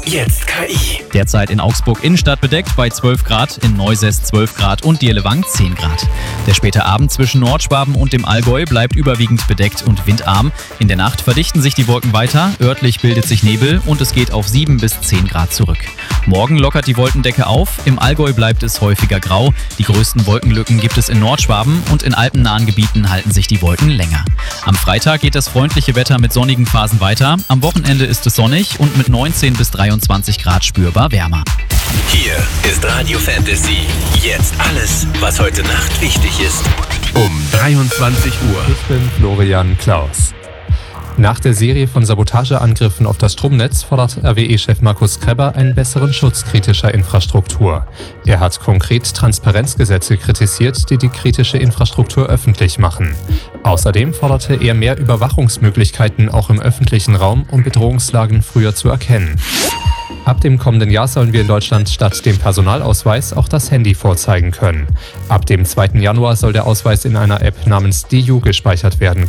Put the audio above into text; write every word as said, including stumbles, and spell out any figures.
Jetzt K I. Derzeit in Augsburg Innenstadt bedeckt bei zwölf Grad, in Neusäß zwölf Grad und Dirlewang zehn Grad. Der späte Abend zwischen Nordschwaben und dem Allgäu bleibt überwiegend bedeckt und windarm. In der Nacht verdichten sich die Wolken weiter, örtlich bildet sich Nebel und es geht auf sieben bis zehn Grad zurück. Morgen lockert die Wolkendecke auf, im Allgäu bleibt es häufiger grau. Die größten Wolkenlücken gibt es in Nordschwaben und in alpennahen Gebieten halten sich die Wolken länger. Am Freitag geht das freundliche Wetter mit sonnigen Phasen weiter. Am Wochenende ist es sonnig und mit neunzehn bis dreiundzwanzig Grad spürbar wärmer. Hier ist Radio Fantasy. Jetzt alles, was heute Nacht wichtig ist. Um dreiundzwanzig Uhr. Ich bin Florian Klaus. Nach der Serie von Sabotageangriffen auf das Stromnetz fordert R W E-Chef Markus Krebber einen besseren Schutz kritischer Infrastruktur. Er hat konkret Transparenzgesetze kritisiert, die die kritische Infrastruktur öffentlich machen. Außerdem forderte er mehr Überwachungsmöglichkeiten auch im öffentlichen Raum, um Bedrohungslagen früher zu erkennen. Ab dem kommenden Jahr sollen wir in Deutschland statt dem Personalausweis auch das Handy vorzeigen können. Ab dem zweiten Januar soll der Ausweis in einer App namens D I U gespeichert werden